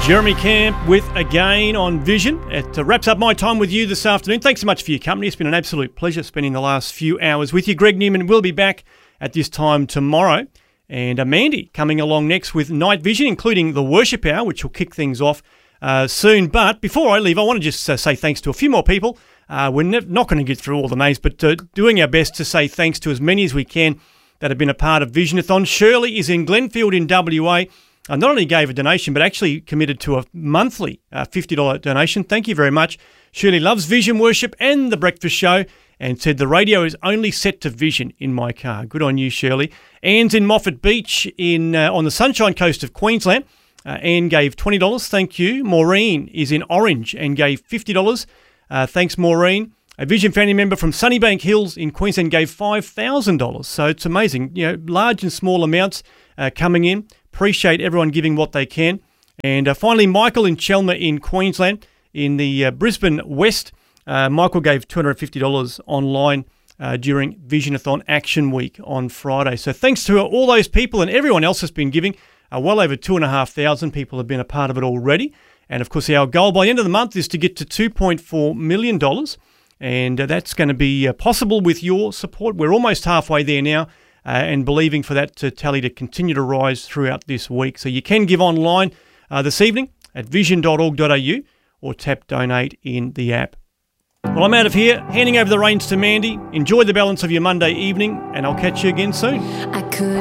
Jeremy Camp with Again on Vision. It wraps up my time with you this afternoon. Thanks so much for your company. It's been an absolute pleasure spending the last few hours with you. Greg Newman will be back at this time tomorrow. And Mandy coming along next with Night Vision, including the Worship Hour, which will kick things off soon. But before I leave, I want to just say thanks to a few more people. We're not going to get through all the names, but doing our best to say thanks to as many as we can that have been a part of Visionathon. Shirley is in Glenfield in WA. Not only gave a donation, but actually committed to a monthly $50 donation. Thank you very much. Shirley loves Vision Worship and The Breakfast Show and said the radio is only set to Vision in my car. Good on you, Shirley. Anne's in Moffat Beach on the Sunshine Coast of Queensland. Anne gave $20. Thank you. Maureen is in Orange and gave $50. Thanks, Maureen. A Vision family member from Sunnybank Hills in Queensland gave $5,000. So it's amazing. Large and small amounts coming in. Appreciate everyone giving what they can. And finally, Michael in Chelmer in Queensland in the Brisbane West. Michael gave $250 online during Visionathon Action Week on Friday. So thanks to all those people and everyone else that's been giving. Well over 2,500 people have been a part of it already. And of course, our goal by the end of the month is to get to $2.4 million. And that's going to be possible with your support. We're almost halfway there now. And believing for that tally to continue to rise throughout this week. So you can give online this evening at vision.org.au or tap donate in the app. Well, I'm out of here, handing over the reins to Mandy. Enjoy the balance of your Monday evening, and I'll catch you again soon. I could